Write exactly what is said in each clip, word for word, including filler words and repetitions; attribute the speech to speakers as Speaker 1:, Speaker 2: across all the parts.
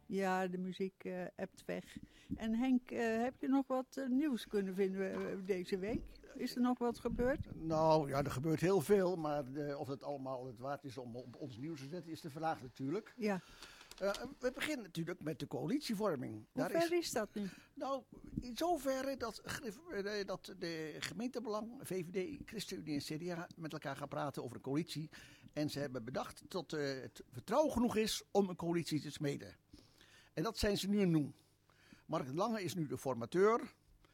Speaker 1: Ja, de muziek uh, ebt weg. En Henk, uh, heb je nog wat uh, nieuws kunnen vinden uh, deze week? Is er nog wat gebeurd?
Speaker 2: Nou ja, er gebeurt heel veel, maar uh, of het allemaal het waard is om op ons nieuws te zetten is de vraag natuurlijk.
Speaker 1: Ja.
Speaker 2: Uh, we beginnen natuurlijk met de coalitievorming.
Speaker 1: Hoe
Speaker 2: Daar
Speaker 1: ver
Speaker 2: is,
Speaker 1: is dat nu?
Speaker 2: Nou, in zoverre dat, uh, dat de gemeentebelang, V V D, ChristenUnie en C D A met elkaar gaan praten over een coalitie. En ze hebben bedacht dat uh, het vertrouwen genoeg is om een coalitie te smeden. En dat zijn ze nu aan doen. Mark de Lange is nu de formateur.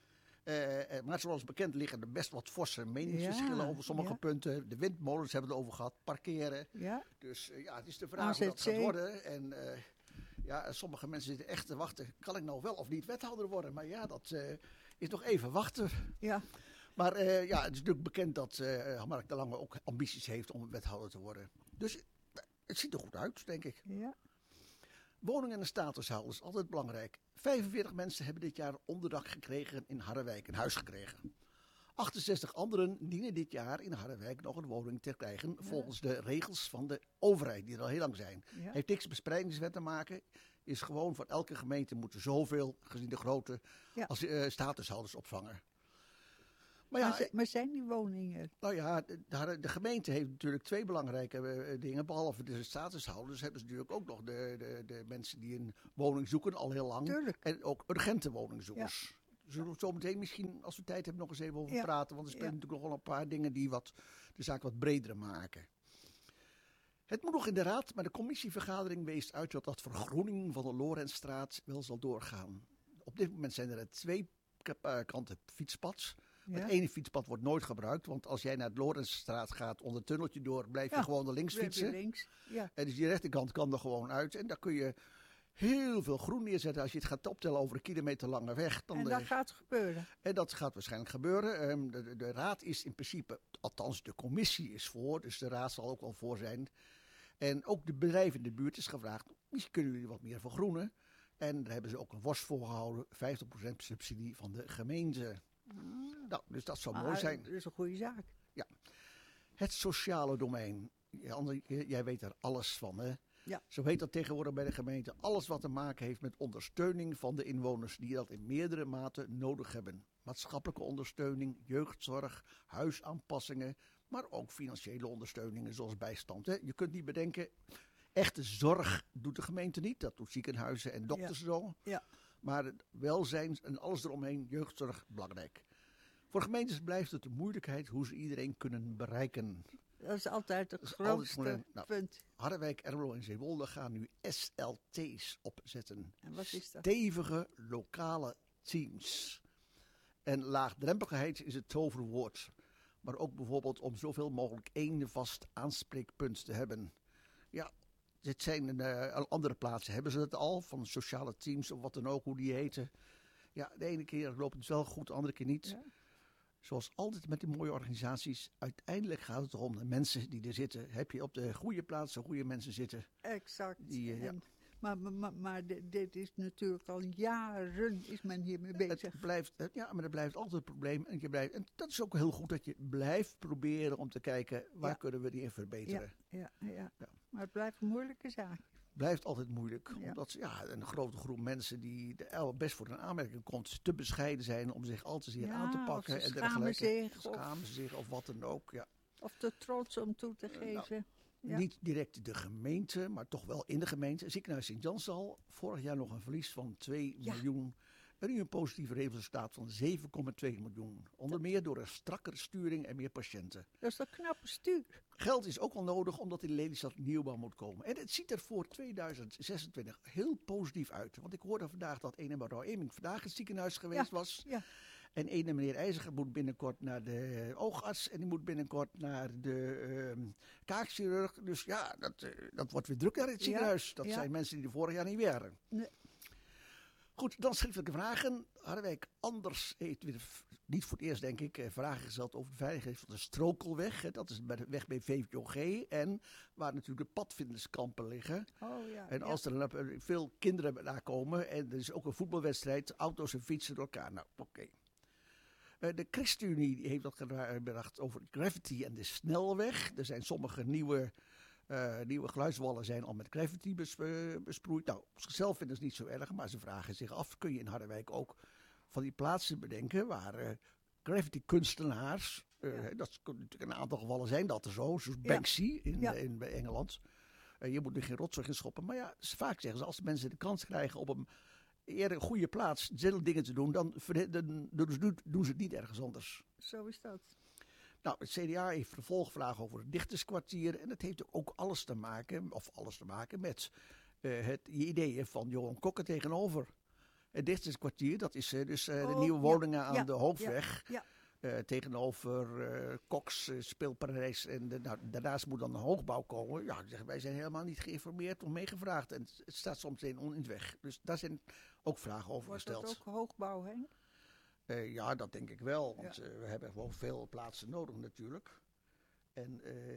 Speaker 2: Uh, maar zoals bekend liggen er best wat forse meningsverschillen ja, over sommige ja. punten. De windmolens hebben we het over gehad, parkeren. Ja. Dus uh, ja, het is de vraag hoe dat gaat worden. En uh, ja, sommige mensen zitten echt te wachten. Kan ik nou wel of niet wethouder worden? Maar ja, dat uh, is nog even wachten.
Speaker 1: Ja.
Speaker 2: Maar uh, ja, het is natuurlijk bekend dat uh, Mark de Lange ook ambities heeft om wethouder te worden. Dus uh, het ziet er goed uit, denk ik.
Speaker 1: Ja.
Speaker 2: Woningen en statushouders, altijd belangrijk. vijfenveertig mensen hebben dit jaar onderdak gekregen in Harderwijk, een huis gekregen. achtenzestig anderen dienen dit jaar in Harderwijk nog een woning te krijgen ja. volgens de regels van de overheid, die er al heel lang zijn. Ja. Heeft niks met spreidingswet te maken, is gewoon van elke gemeente moeten zoveel, gezien de grootte, ja. als uh, statushouders opvangen.
Speaker 1: Maar, ja, maar, maar zijn die woningen?
Speaker 2: Nou ja, de, de gemeente heeft natuurlijk twee belangrijke uh, dingen. Behalve de statushouders hebben ze natuurlijk ook nog de, de, de mensen die een woning zoeken al heel lang.
Speaker 1: Tuurlijk.
Speaker 2: En ook urgente woningzoekers. Ja. Zullen we zo meteen misschien, als we tijd hebben, nog eens even over ja. praten. Want er spelen ja. natuurlijk nog wel een paar dingen die wat, de zaak wat breder maken. Het moet nog in de raad, maar de commissievergadering wees uit dat dat vergroening van de Lorenzstraat wel zal doorgaan. Op dit moment zijn er twee kanten fietspads. Ja. Het ene fietspad wordt nooit gebruikt, want als jij naar de Lorenzstraat gaat onder het tunneltje door, blijf je ja, gewoon naar links fietsen.
Speaker 1: Links. Ja.
Speaker 2: En dus die rechterkant kan er gewoon uit. En daar kun je heel veel groen neerzetten als je het gaat optellen over een kilometer lange weg. Dan
Speaker 1: en dat
Speaker 2: de,
Speaker 1: gaat gebeuren.
Speaker 2: En dat gaat waarschijnlijk gebeuren. Um, de, de, de raad is in principe, althans de commissie is voor, dus de raad zal ook wel voor zijn. En ook de bedrijven in de buurt is gevraagd, misschien kunnen jullie wat meer vergroenen. En daar hebben ze ook een worst voor gehouden, vijftig procent subsidie van de gemeente.
Speaker 1: Ah.
Speaker 2: Nou, dus dat zou
Speaker 1: ah,
Speaker 2: mooi zijn.
Speaker 1: Dat is een goede zaak.
Speaker 2: Ja. Het sociale domein. Jan, jij weet er alles van, hè?
Speaker 1: Ja.
Speaker 2: Zo heet dat tegenwoordig bij de gemeente. Alles wat te maken heeft met ondersteuning van de inwoners die dat in meerdere maten nodig hebben. Maatschappelijke ondersteuning, jeugdzorg, huisaanpassingen, maar ook financiële ondersteuningen zoals bijstand. Hè? Je kunt niet bedenken, echte zorg doet de gemeente niet. Dat doet ziekenhuizen en dokters
Speaker 1: ja.
Speaker 2: zo.
Speaker 1: Ja.
Speaker 2: Maar welzijn en alles eromheen, jeugdzorg, belangrijk. Voor gemeentes blijft het de moeilijkheid hoe ze iedereen kunnen bereiken.
Speaker 1: Dat is altijd het grootste altijd, nou, punt.
Speaker 2: Harderwijk, Ermelo en Zeewolde gaan nu S L T's opzetten.
Speaker 1: En wat is dat?
Speaker 2: Stevige lokale teams. En laagdrempeligheid is het toverwoord. Maar ook bijvoorbeeld om zoveel mogelijk één vast aanspreekpunt te hebben. Ja, dit zijn uh, andere plaatsen. Hebben ze het al, van sociale teams of wat dan ook, hoe die heten. Ja, de ene keer loopt het wel goed, de andere keer niet. Ja. Zoals altijd met die mooie organisaties, uiteindelijk gaat het erom de mensen die er zitten. Heb je op de goede plaats de goede mensen zitten.
Speaker 1: Exact.
Speaker 2: Die, uh, ja.
Speaker 1: en, maar maar, maar, maar dit is natuurlijk al jaren is men hiermee bezig.
Speaker 2: Het blijft, ja, maar dat blijft altijd het probleem. En, je blijft, en dat is ook heel goed dat je blijft proberen om te kijken waar ja. kunnen we die in verbeteren.
Speaker 1: Ja, ja, ja. ja, maar het blijft een moeilijke zaak.
Speaker 2: Blijft altijd moeilijk,
Speaker 1: ja.
Speaker 2: omdat ja, een grote groep mensen die er best voor een aanmerking komt, te bescheiden zijn om zich al te zeer
Speaker 1: ja,
Speaker 2: aan te pakken.
Speaker 1: Of ze
Speaker 2: en
Speaker 1: schamen zich.
Speaker 2: Schamen
Speaker 1: of,
Speaker 2: zich of wat dan ook, ja.
Speaker 1: Of te trots om toe te geven. Uh, nou,
Speaker 2: ja. Niet direct de gemeente, maar toch wel in de gemeente. Ziekenhuis Sint-Janszal, vorig jaar nog een verlies van twee ja. miljoen. En nu een positieve resultaat van zeven komma twee miljoen. Onder meer door een strakkere sturing en meer patiënten.
Speaker 1: Dat is een knappe stuur.
Speaker 2: Geld is ook wel nodig omdat in Lelystad nieuwbouw moet komen. En het ziet er voor tweeduizend zesentwintig heel positief uit. Want ik hoorde vandaag dat ene mevrouw Eming vandaag in het ziekenhuis geweest
Speaker 1: ja,
Speaker 2: was.
Speaker 1: Ja.
Speaker 2: En ene meneer IJziger moet binnenkort naar de oogarts. En die moet binnenkort naar de uh, kaakchirurg. Dus ja, dat, uh, dat wordt weer drukker in het ziekenhuis. Ja, dat ja. zijn mensen die er vorig jaar niet waren. Nee. Goed, dan schriftelijke vragen. Harderwijk Anders heeft weer, niet voor het eerst denk ik, vragen gesteld over de veiligheid van de Strokelweg. Dat is de weg bij V V O G en waar natuurlijk de padvinderskampen liggen.
Speaker 1: Oh, ja,
Speaker 2: en als
Speaker 1: ja.
Speaker 2: er veel kinderen daar komen en er is ook een voetbalwedstrijd, auto's en fietsen door elkaar. Nou, oké. Okay. De ChristenUnie heeft dat gebracht over gravity en de snelweg. Er zijn sommige nieuwe Uh, nieuwe geluidswallen zijn al met graffiti bes, uh, besproeid. Nou, op zichzelf vinden ze het niet zo erg, maar ze vragen zich af, kun je in Harderwijk ook van die plaatsen bedenken waar uh, graffiti-kunstenaars, uh, ja. dat kunnen natuurlijk een aantal gevallen zijn dat er zo, zoals ja. Banksy in, ja. in, in Engeland. Uh, je moet er geen rotzooi in schoppen, maar ja, vaak zeggen ze, als mensen de kans krijgen op een eerder een goede plaats dezelfde dingen te doen, dan, dan doen, doen ze het niet ergens anders.
Speaker 1: Zo is dat.
Speaker 2: Nou, het C D A heeft vervolgvragen over het dichterskwartier. En dat heeft ook alles te maken, of alles te maken met uh, het ideeën van Johan Kokke tegenover. Het dichterskwartier, dat is uh, dus uh, oh, de nieuwe woningen ja, aan ja, de Hoofdweg. Ja, ja. Uh, tegenover uh, Koks, uh, Speelparadijs. En de, nou, daarnaast moet dan een hoogbouw komen. Ja, zeggen, wij zijn helemaal niet geïnformeerd of meegevraagd. En het, het staat soms in, in het weg. Dus daar zijn ook vragen over
Speaker 1: Wordt
Speaker 2: gesteld.
Speaker 1: Wordt dat ook hoogbouw, Henk?
Speaker 2: Uh, ja, dat denk ik wel, want ja. uh, we hebben gewoon veel plaatsen nodig natuurlijk. En, uh,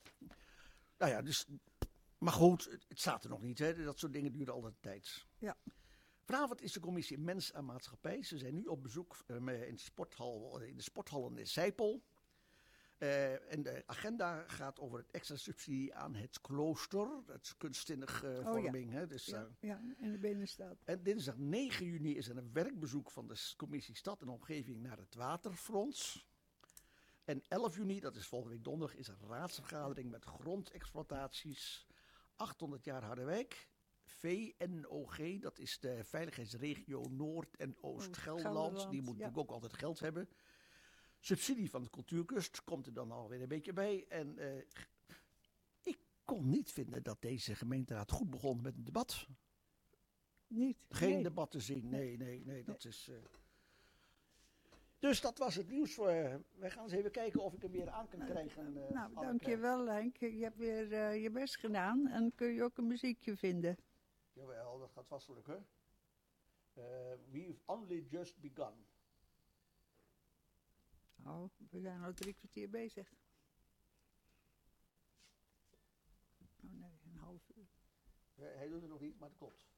Speaker 2: nou ja, dus, maar goed, het, het staat er nog niet, hè. Dat soort dingen duren altijd tijd.
Speaker 1: Ja.
Speaker 2: Vanavond is de commissie Mens en Maatschappij. Ze zijn nu op bezoek uh, in, de sporthal, in de sporthal in Zijpel. Uh, en de agenda gaat over het extra subsidie aan het klooster. Het is kunstzinnige uh, oh, vorming.
Speaker 1: Ja.
Speaker 2: Hè? Dus,
Speaker 1: ja,
Speaker 2: uh,
Speaker 1: ja, in de binnenstad.
Speaker 2: En dinsdag negen juni is er een werkbezoek van de commissie Stad en Omgeving naar het Waterfront. En elf juni, dat is volgende week donderdag, is een raadsvergadering met grondexploitaties. achthonderd jaar Harderwijk. V N O G, dat is de veiligheidsregio Noord- en Oost-Gelderland. Die moet ja. natuurlijk ook altijd geld hebben. Subsidie van de cultuurkust komt er dan alweer een beetje bij. En uh, ik kon niet vinden dat deze gemeenteraad goed begon met een debat.
Speaker 1: Niet?
Speaker 2: Geen
Speaker 1: nee.
Speaker 2: debat te zien. Nee, nee, nee. Dat nee. is... Uh... Dus dat was het nieuws. Voor, uh, wij gaan eens even kijken of ik hem weer aan kan krijgen. Uh,
Speaker 1: nou, dankjewel Henk. Je hebt weer uh, je best gedaan. En kun je ook een muziekje vinden?
Speaker 2: Jawel, dat gaat vast lukken. Uh, we've only just begun.
Speaker 1: Oh, we zijn al drie kwartier bezig. Oh nee, een half uur.
Speaker 2: Hij doet het nog niet, maar dat klopt.